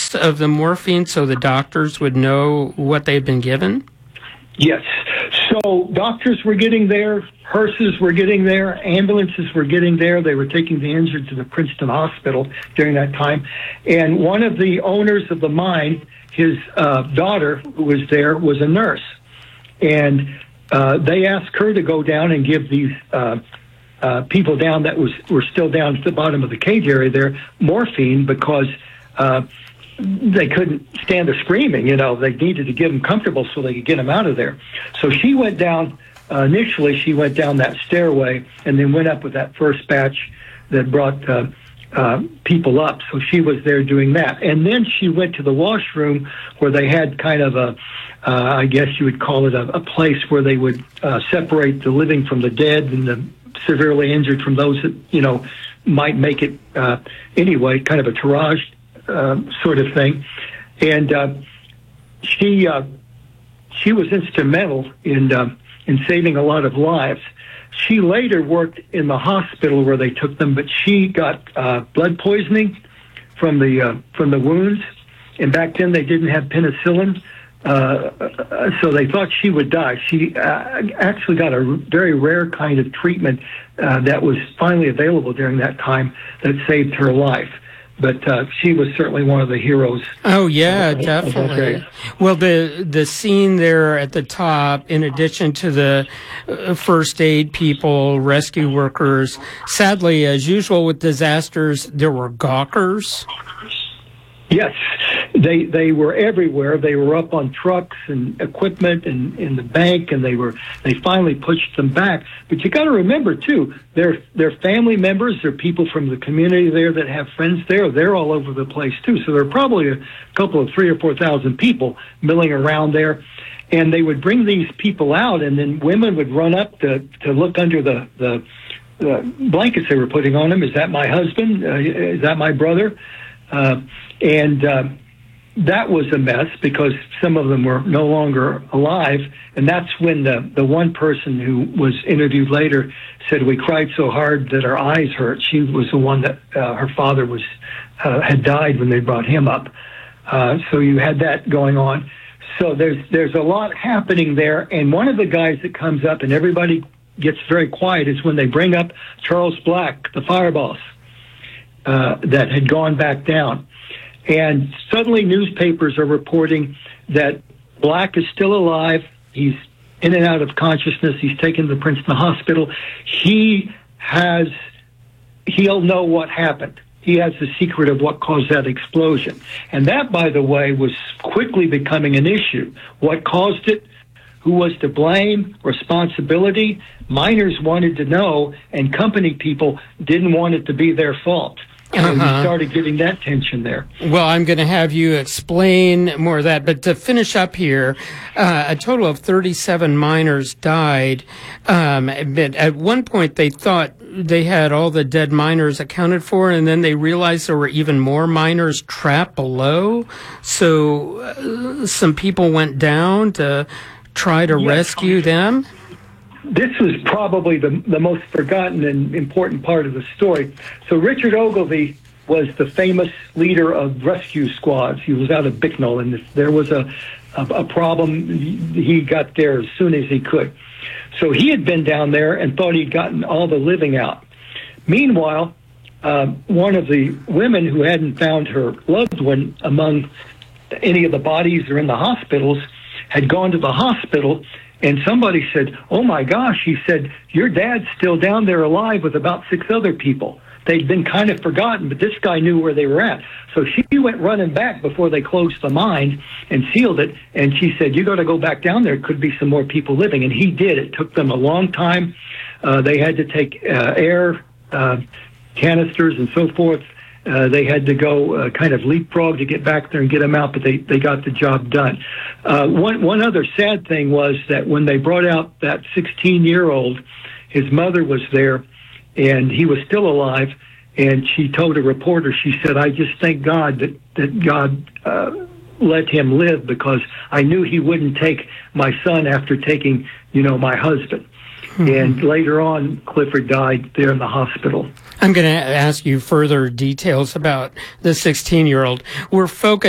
list of the morphine so the doctors would know what they'd been given? Yes. So doctors were getting there, hearses were getting there, ambulances were getting there. They were taking the injured to the Princeton Hospital during that time. And one of the owners of the mine, his daughter, who was there, was a nurse. And they asked her to go down and give these people down that were still down at the bottom of the cage area there morphine because they couldn't stand the screaming. They needed to get them comfortable so they could get them out of there. So she went down, initially she went down that stairway and then went up with that first batch that brought people up. So she was there doing that. And then she went to the washroom where they had kind of I guess you would call it a place where they would separate the living from the dead and the severely injured from those that, might make it anyway, kind of a triage sort of thing. And she was instrumental in saving a lot of lives. She later worked in the hospital where they took them, but she got blood poisoning from the wounds. And back then they didn't have penicillin, so they thought she would die. She actually got a very rare kind of treatment that was finally available during that time that saved her life. But she was certainly one of the heroes. Oh, yeah, definitely. Well, the scene there at the top, in addition to the first aid people, rescue workers, sadly, as usual with disasters, there were gawkers. Yes, they were everywhere. They were up on trucks and equipment and in the bank, and they finally pushed them back. But you got to remember too, they're family members. They're people from the community there that have friends there. They're all over the place too. So there are probably a couple of 3,000 or 4,000 people milling around there, and they would bring these people out, and then women would run up to look under the blankets they were putting on them. Is that my husband? Is that my brother? And that was a mess because some of them were no longer alive. And that's when the one person who was interviewed later said, we cried so hard that our eyes hurt. She was the one that her father had died when they brought him up. So you had that going on. So there's a lot happening there. And one of the guys that comes up and everybody gets very quiet is when they bring up Charles Black, the fire boss, that had gone back down. And suddenly newspapers are reporting that Black is still alive. He's in and out of consciousness. He's taken to the Princeton Hospital. He'll know what happened. He has the secret of what caused that explosion. And that, by the way, was quickly becoming an issue. What caused it? Who was to blame? Responsibility? Miners wanted to know, and company people didn't want it to be their fault. So we started getting that tension there. Well, I'm going to have you explain more of that. But to finish up here, a total of 37 miners died. But at one point, they thought they had all the dead miners accounted for, and then they realized there were even more miners trapped below. So some people went down to try to rescue them. This was probably the most forgotten and important part of the story. So Richard Ogilvie was the famous leader of rescue squads. He was out of Bicknell, and if there was a problem, he got there as soon as he could. So he had been down there and thought he'd gotten all the living out. Meanwhile, one of the women who hadn't found her loved one among any of the bodies or in the hospitals had gone to the hospital. And somebody said, oh, my gosh, he said, your dad's still down there alive with about 6 other people. They'd been kind of forgotten, but this guy knew where they were at. So she went running back before they closed the mine and sealed it. And she said, you got to go back down there. Could be some more people living. And he did. It took them a long time. They had to take air canisters and so forth. They had to go kind of leapfrog to get back there and get them out, but they got the job done. One other sad thing was that when they brought out that 16-year-old, his mother was there, and he was still alive, and she told a reporter, she said, I just thank God that God let him live because I knew he wouldn't take my son after taking, my husband. And later on, Clifford died there in the hospital. I'm going to ask you further details about the 16-year-old. We're focused